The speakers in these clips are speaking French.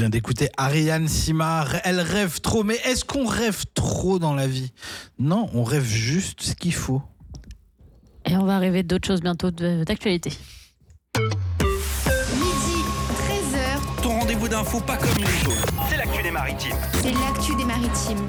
vient d'écouter Ariane Simard. Elle rêve trop, mais est-ce qu'on rêve trop dans la vie ? Non, on rêve juste ce qu'il faut. Et on va rêver d'autres choses bientôt d'actualité. Midi, 13h, Ton rendez-vous d'infos pas comme les autres. C'est l'actu des maritimes. c'est l'actu des maritimes.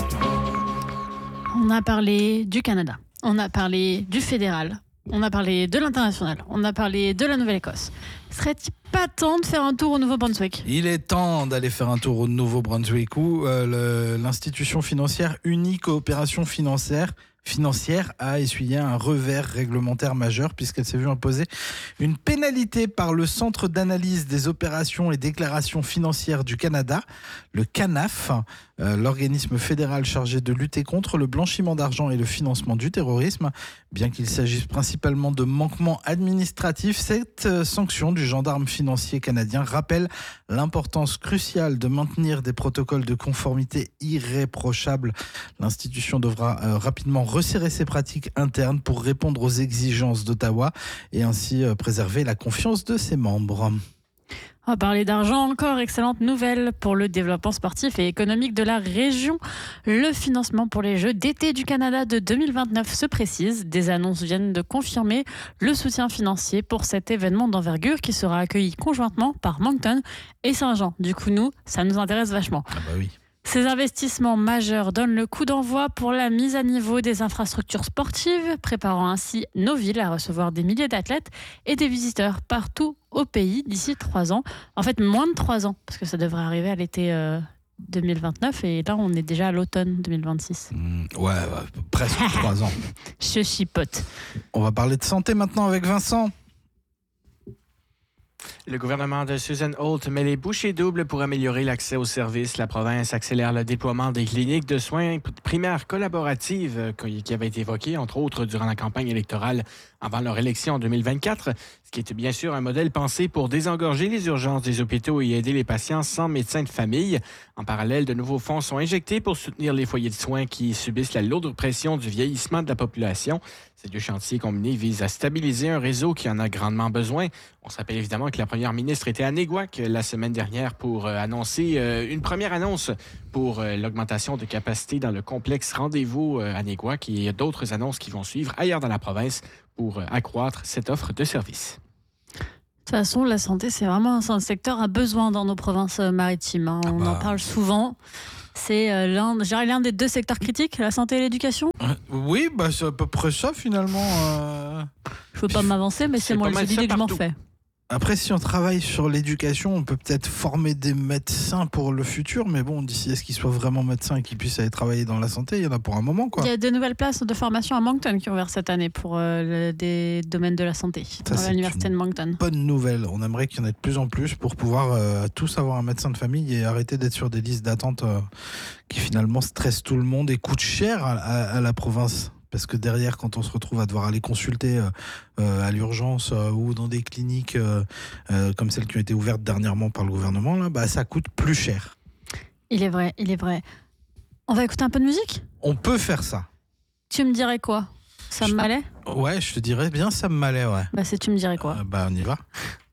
On a parlé du Canada, on a parlé du fédéral, on a parlé de l'international, on a parlé de la Nouvelle-Écosse. Serait-il pas temps de faire un tour au Nouveau-Brunswick ? Il est temps d'aller faire un tour au Nouveau-Brunswick où l'institution financière Unie Coopération Financière a essuyé un revers réglementaire majeur puisqu'elle s'est vue imposer une pénalité par le Centre d'analyse des opérations et déclarations financières du Canada, le CANAF, l'organisme fédéral chargé de lutter contre le blanchiment d'argent et le financement du terrorisme. Bien qu'il s'agisse principalement de manquements administratifs, cette sanction du gendarme financier canadien rappelle l'importance cruciale de maintenir des protocoles de conformité irréprochables. L'institution devra rapidement resserrer ses pratiques internes pour répondre aux exigences d'Ottawa et ainsi préserver la confiance de ses membres. On va parler d'argent encore, excellente nouvelle pour le développement sportif et économique de la région. Le financement pour les Jeux d'été du Canada de 2029 se précise. Des annonces viennent de confirmer le soutien financier pour cet événement d'envergure qui sera accueilli conjointement par Moncton et Saint-Jean. Du coup, nous, ça nous intéresse vachement. Ah bah oui. Ces investissements majeurs donnent le coup d'envoi pour la mise à niveau des infrastructures sportives, préparant ainsi nos villes à recevoir des milliers d'athlètes et des visiteurs partout au pays d'ici 3 ans. En fait, moins de 3 ans, parce que ça devrait arriver à l'été 2029 et là, on est déjà à l'automne 2026. Ouais, presque 3 ans. Je chipote. On va parler de santé maintenant avec Vincent. Le gouvernement de Susan Holt met les bouchées doubles pour améliorer l'accès aux services. La province accélère le déploiement des cliniques de soins primaires collaboratives qui avaient été évoquées, entre autres, durant la campagne électorale avant leur élection en 2024, ce qui était bien sûr un modèle pensé pour désengorger les urgences des hôpitaux et aider les patients sans médecin de famille. En parallèle, de nouveaux fonds sont injectés pour soutenir les foyers de soins qui subissent la lourde pression du vieillissement de la population. Ces 2 chantiers combinés visent à stabiliser un réseau qui en a grandement besoin. On se rappelle évidemment que la première ministre était à Neguac la semaine dernière pour annoncer une première annonce pour l'augmentation de capacité dans le complexe Rendez-vous à Neguac. Et il y a d'autres annonces qui vont suivre ailleurs dans la province pour accroître cette offre de services. De toute façon, la santé, c'est vraiment un secteur à besoin dans nos provinces maritimes. On en parle souvent. C'est l'un des 2 secteurs critiques, la santé et l'éducation. Oui, c'est à peu près ça finalement. Je ne veux pas m'avancer, mais c'est moi l'idée que je m'en fais. Après, si on travaille sur l'éducation, on peut peut-être former des médecins pour le futur, mais bon, d'ici à ce qu'ils soient vraiment médecins et qu'ils puissent aller travailler dans la santé, il y en a pour un moment, quoi. Il y a de nouvelles places de formation à Moncton qui ont ouvert cette année pour des domaines de la santé, dans l'université de Moncton. Bonne nouvelle. On aimerait qu'il y en ait de plus en plus pour pouvoir tous avoir un médecin de famille et arrêter d'être sur des listes d'attente qui finalement stressent tout le monde et coûtent cher à la province. Parce que derrière, quand on se retrouve à devoir aller consulter à l'urgence ou dans des cliniques comme celles qui ont été ouvertes dernièrement par le gouvernement, là, ça coûte plus cher. Il est vrai. On va écouter un peu de musique ? On peut faire ça. Tu me dirais quoi ? Sam Mallet ? Ouais, je te dirais bien Sam Mallet, ouais. Tu me dirais quoi ? On y va.